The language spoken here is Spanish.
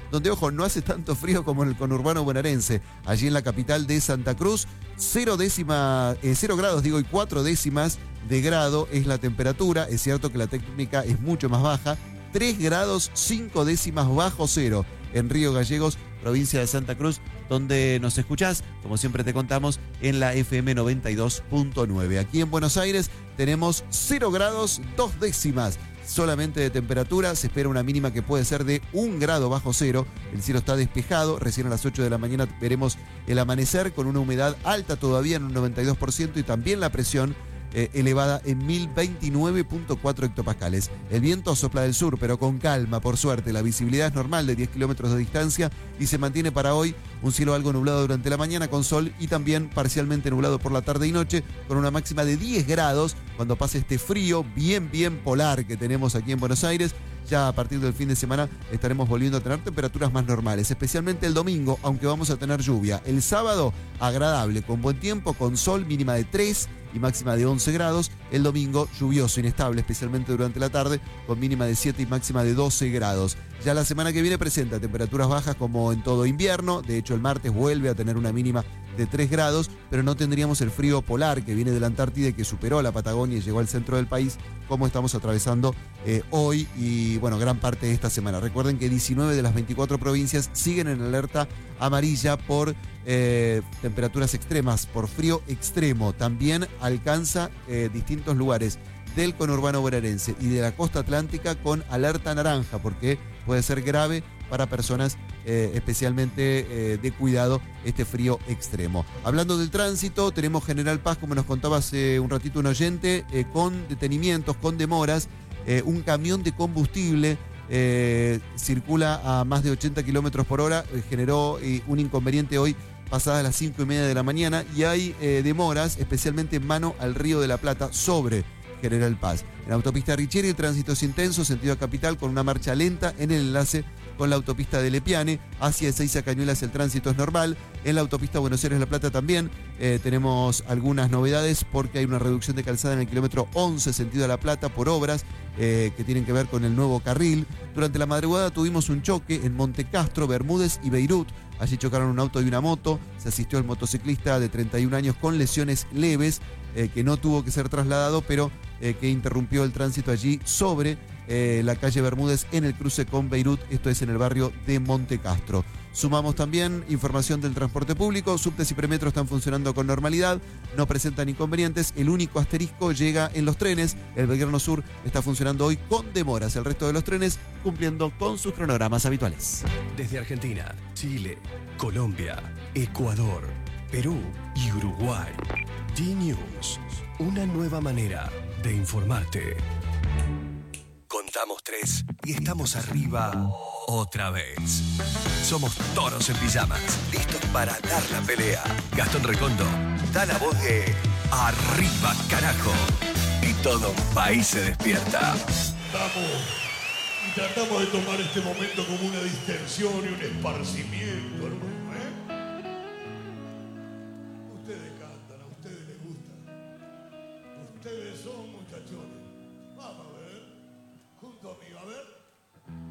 donde, ojo, no hace tanto frío como en el conurbano bonaerense. Allí en la capital de Santa Cruz, 0 grados, y 4 décimas de grado es la temperatura. Es cierto que la térmica es mucho más baja, 3 grados 5 décimas bajo cero en Río Gallegos, provincia de Santa Cruz, donde nos escuchás, como siempre te contamos, en la FM 92.9. Aquí en Buenos Aires tenemos 0 grados 2 décimas solamente de temperatura. Se espera una mínima que puede ser de 1 grado bajo cero. El cielo está despejado. Recién a las 8 de la mañana veremos el amanecer con una humedad alta todavía en un 92% y también la presión elevada en 1029.4 hectopascales. El viento sopla del sur, pero con calma, por suerte. La visibilidad es normal de 10 kilómetros de distancia y se mantiene para hoy un cielo algo nublado durante la mañana con sol y también parcialmente nublado por la tarde y noche, con una máxima de 10 grados cuando pase este frío bien polar que tenemos aquí en Buenos Aires. Ya a partir del fin de semana estaremos volviendo a tener temperaturas más normales, especialmente el domingo, aunque vamos a tener lluvia. El sábado, agradable, con buen tiempo, con sol, mínima de 3 y máxima de 11 grados. El domingo, lluvioso, inestable, especialmente durante la tarde, con mínima de 7 y máxima de 12 grados. Ya la semana que viene presenta temperaturas bajas como en todo invierno. De hecho, el martes vuelve a tener una mínima de 3 grados, pero no tendríamos el frío polar que viene de la Antártida y que superó a la Patagonia y llegó al centro del país, como estamos atravesando hoy y, bueno, gran parte de esta semana. Recuerden que 19 de las 24 provincias siguen en alerta amarilla por temperaturas extremas, por frío extremo. También alcanza distintos lugares del conurbano bonaerense y de la costa atlántica con alerta naranja, porque puede ser grave para personas especialmente de cuidado este frío extremo. Hablando del tránsito, tenemos General Paz, como nos contaba hace un ratito un oyente, con detenimientos, con demoras. Un camión de combustible circula a más de 80 kilómetros por hora, generó un inconveniente hoy pasadas las 5:30 de la mañana y hay demoras, especialmente en mano al Río de la Plata sobre General Paz. En la autopista Richieri el tránsito es intenso, sentido a Capital, con una marcha lenta en el enlace con la autopista de Lepiane. Hacia Ezeiza Cañuelas el tránsito es normal. En la autopista Buenos Aires-La Plata también tenemos algunas novedades porque hay una reducción de calzada en el kilómetro 11, sentido a La Plata, por obras que tienen que ver con el nuevo carril. Durante la madrugada tuvimos un choque en Monte Castro, Bermúdez y Beirut. Allí chocaron un auto y una moto. Se asistió al motociclista de 31 años con lesiones leves, que no tuvo que ser trasladado, pero que interrumpió el tránsito allí sobre la calle Bermúdez en el cruce con Beirut, esto es en el barrio de Monte Castro. Sumamos también información del transporte público. Subtes y premetro están funcionando con normalidad, no presentan inconvenientes. El único asterisco llega en los trenes. El Belgrano Sur está funcionando hoy con demoras. El resto de los trenes cumpliendo con sus cronogramas habituales. Desde Argentina, Chile, Colombia, Ecuador, Perú y Uruguay. D-News, una nueva manera de informarte. Contamos 3 y estamos arriba otra vez. Somos toros en pijamas, listos para dar la pelea. Gastón Recondo da la voz de arriba, carajo. Y todo un país se despierta. Tratamos de tomar este momento como una distensión y un esparcimiento, hermano. Ustedes cantan, a ustedes les gusta. Ustedes son